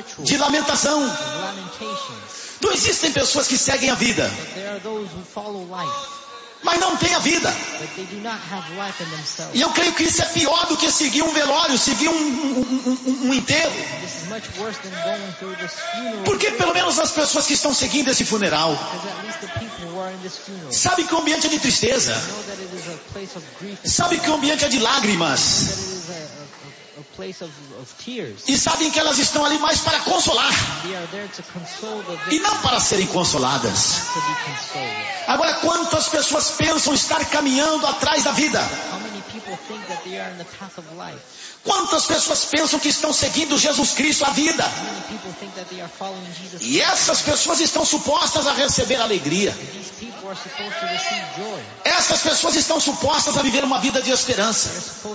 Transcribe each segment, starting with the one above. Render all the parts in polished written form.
de lamentação. Não existem pessoas que seguem a vida, mas não têm a vida. E eu creio que isso é pior do que seguir um velório, seguir um enterro. Porque pelo menos as pessoas que estão seguindo esse funeral sabem que o ambiente é de tristeza, sabem que o ambiente é de lágrimas, e sabem que elas estão ali mais para consolar e não para serem consoladas. Agora, quantas pessoas pensam estar caminhando atrás da vida? Quantas pessoas pensam que estão seguindo Jesus Cristo, a vida? E essas pessoas estão supostas a receber alegria. Essas pessoas estão supostas a viver uma vida de esperança.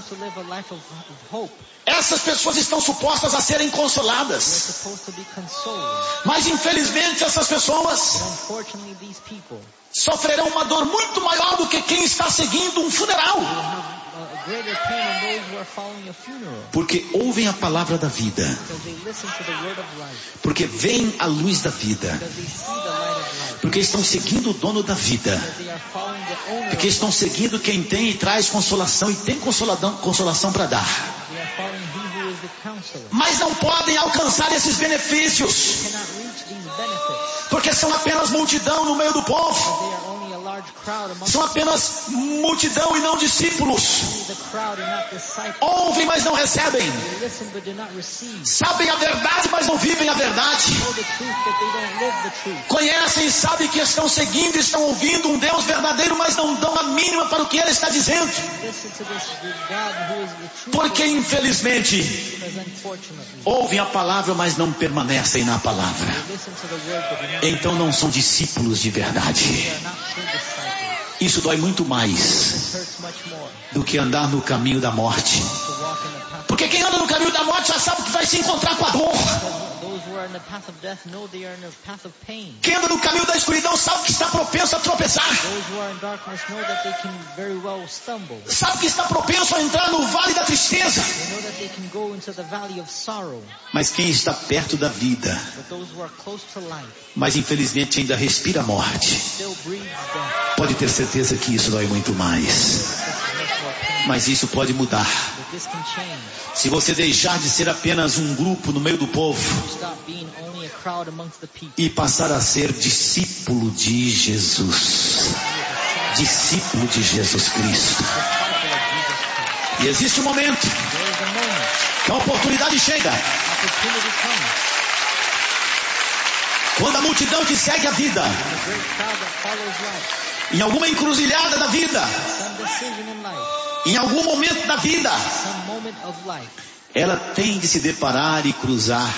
Essas pessoas estão supostas a serem consoladas. Mas infelizmente essas pessoas sofrerão uma dor muito maior do que quem está seguindo um funeral. Porque ouvem a palavra da vida, porque veem a luz da vida, porque estão seguindo o dono da vida, porque estão seguindo quem tem e traz consolação e tem consolação para dar. Mas não podem alcançar esses benefícios, porque são apenas multidão no meio do povo. São apenas multidão e não discípulos. Ouvem, mas não recebem. Sabem a verdade, mas não vivem a verdade. Conhecem e sabem que estão seguindo, estão ouvindo um Deus verdadeiro, mas não dão a mínima para o que Ele está dizendo. Porque infelizmente ouvem a palavra, mas não permanecem na palavra. Então não são discípulos de verdade. Isso dói muito mais do que andar no caminho da morte. Porque quem anda no caminho da morte já sabe que vai se encontrar com a dor. Quem anda no caminho da escuridão sabe que está propenso a tropeçar. Sabe que está propenso a entrar no vale da tristeza. Mas quem está perto da vida, mas infelizmente ainda respira a morte, pode ter certeza que isso dói muito mais. Mas isso pode mudar. Se você deixar de ser apenas um grupo no meio do povo e passar a ser discípulo de Jesus. Discípulo de Jesus Cristo. E existe um momento que a oportunidade chega, quando a multidão que segue a vida, em alguma encruzilhada da vida, em algum momento da vida, ela tem de se deparar e cruzar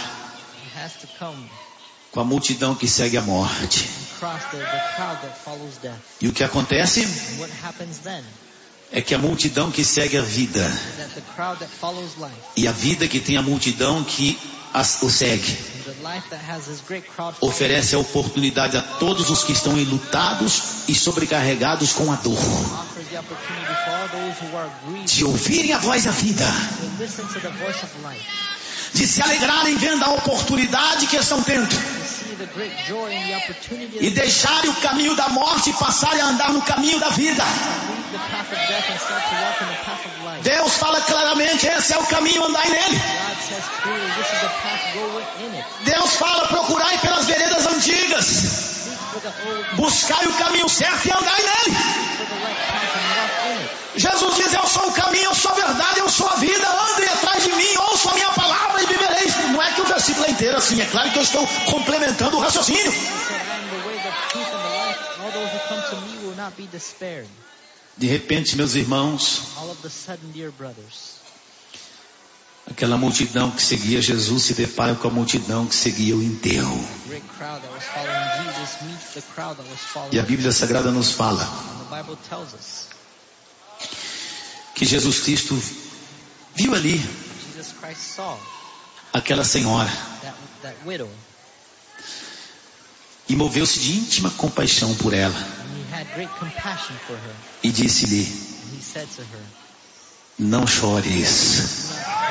com a multidão que segue a morte. E o que acontece é que a multidão que segue a vida e a vida que tem a multidão que o segue oferece a oportunidade a todos os que estão enlutados e sobrecarregados com a dor de ouvirem a voz da vida, de se alegrarem vendo a oportunidade que estão tendo e deixarem o caminho da morte e passarem a andar no caminho da vida. Deus fala claramente: esse é o caminho, andai nele. Deus fala: procurai pelas veredas antigas, buscai o caminho certo e andai nele. Jesus diz: eu sou o caminho, eu sou a verdade, eu sou a vida. Andem atrás de mim, ouçam a minha palavra e vivereis. Não é que o versículo é inteiro assim, é claro que eu estou complementando o raciocínio. De repente, meus irmãos, aquela multidão que seguia Jesus se depara com a multidão que seguia o enterro. E a Bíblia Sagrada nos fala que Jesus Cristo viu ali aquela senhora e moveu-se de íntima compaixão por ela e disse-lhe: não chores.